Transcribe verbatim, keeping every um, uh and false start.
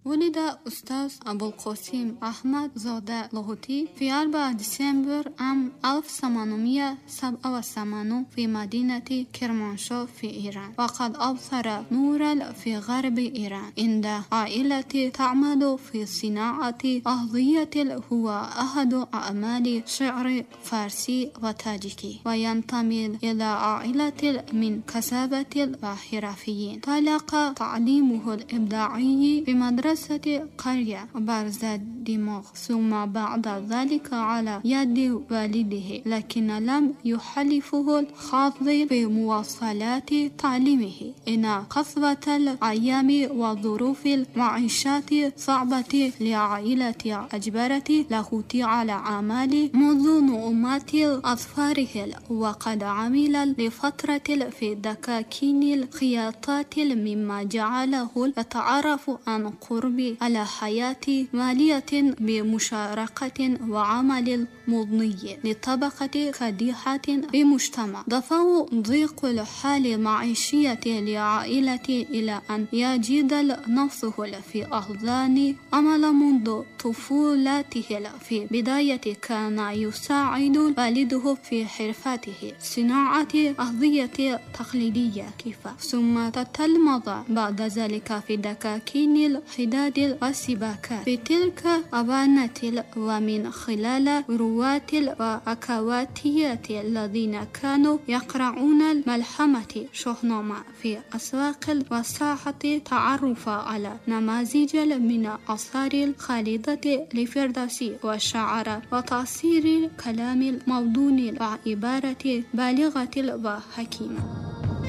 ولد أستاذ أبو القاسم أحمد زاده لاهوتي في أربعة ديسمبر عام ألف وثمانمائة وسبعة وثمانين في مدينة كرمانشاه في إيران، وقد أبصر نورا في غرب إيران عند عائلة تعمل في صناعة أغذية، هو أحد أعمال شعر فارسي وتاجيكي، وينتمي إلى عائلة من كسابة وحرفيين. طلق تعليمه الإبداعي في مدرسة قرية برزة دماغ، ثم بعد ذلك على يد والده، لكن لم يحلفه الحظ بمواصلات تعليمه إن قسوة الأيام وظروف المعيشة صعبة لعائلة أجبرت لاهوتي على عمل منذ نعومة أظفاره، وقد عمل لفترة في دكاكين الخياطات، مما جعله يتعرف عن قرب على حياة مالية بمشاركة وعمل مضني لطبقة كادحة بمجتمع. دفع ضيق الحال المعيشية لعائلة إلى أن يجد نفسه في أحضان عمل منذ طفولته. في بداية كان يساعد والده في حرفته صناعة أغذية تقليدية كيف، ثم تتلمذ بعد ذلك في دكاكين الحداد والسباكات في تلك أبانة، ومن خلال روات وأكواتيات الذين كانوا يقرعون الملحمة شهنما في أسواق الوساحة، تعرف على نماذج من آثار الخالدة لفردوسي والشعر وتأثير الكلام الموضوع وعبارة بالغة وحكيمة.